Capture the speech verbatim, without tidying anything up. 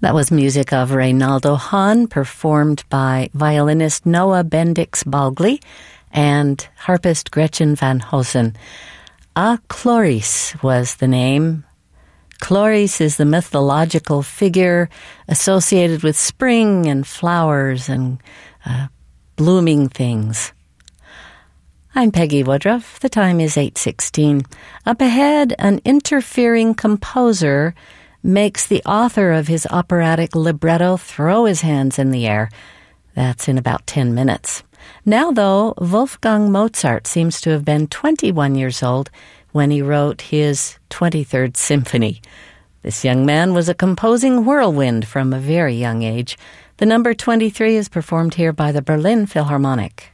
That was music of Reynaldo Hahn, performed by violinist Noah Bendix-Balgli and harpist Gretchen Van Hosen. A Chloris was the name. Chloris is the mythological figure associated with spring and flowers and uh, blooming things. I'm Peggy Woodruff. The time is eight sixteen. Up ahead, an interfering composer makes the author of his operatic libretto throw his hands in the air. That's in about ten minutes. Now, though, Wolfgang Mozart seems to have been twenty-one years old when he wrote his twenty-third symphony. This young man was a composing whirlwind from a very young age. The number twenty-three is performed here by the Berlin Philharmonic.